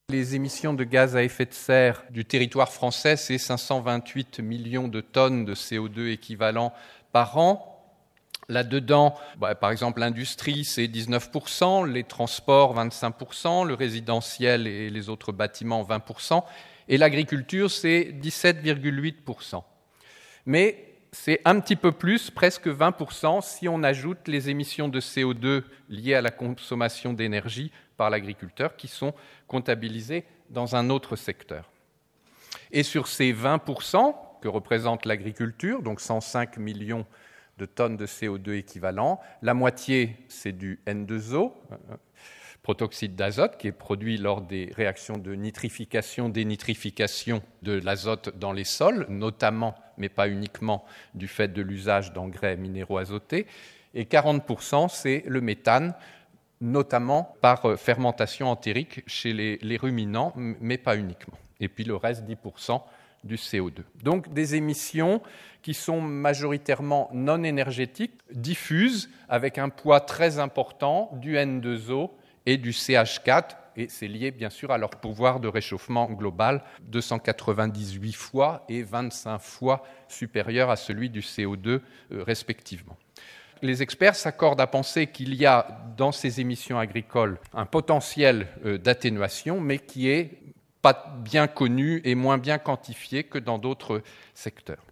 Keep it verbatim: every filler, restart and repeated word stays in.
Les émissions de gaz à effet de serre du territoire français, c'est cinq cent vingt-huit millions de tonnes de C O deux équivalent par an. Là-dedans, bah, par exemple, l'industrie, c'est dix-neuf pour cent, les transports, vingt-cinq pour cent, le résidentiel et les autres bâtiments, vingt pour cent, et l'agriculture, c'est dix-sept virgule huit pour cent. Mais c'est un petit peu plus, presque vingt pour cent, si on ajoute les émissions de C O deux liées à la consommation d'énergie par l'agriculteur, qui sont comptabilisées dans un autre secteur. Et sur ces vingt pour cent que représente l'agriculture, donc cent cinq millions de tonnes de C O deux équivalent, la moitié, c'est du N deux O, protoxyde d'azote, qui est produit lors des réactions de nitrification, dénitrification de l'azote dans les sols, notamment, mais pas uniquement, du fait de l'usage d'engrais minéraux azotés. Et quarante pour cent, c'est le méthane, notamment par fermentation entérique chez les, les ruminants, mais pas uniquement. Et puis le reste, dix pour cent du C O deux. Donc des émissions qui sont majoritairement non énergétiques, diffuses, avec un poids très important du N deux O et du C H quatre, et c'est lié bien sûr à leur pouvoir de réchauffement global, deux cent quatre-vingt-dix-huit fois et vingt-cinq fois supérieur à celui du C O deux euh, respectivement. Les experts s'accordent à penser qu'il y a dans ces émissions agricoles un potentiel euh, d'atténuation, mais qui est pas bien connu et moins bien quantifié que dans d'autres secteurs.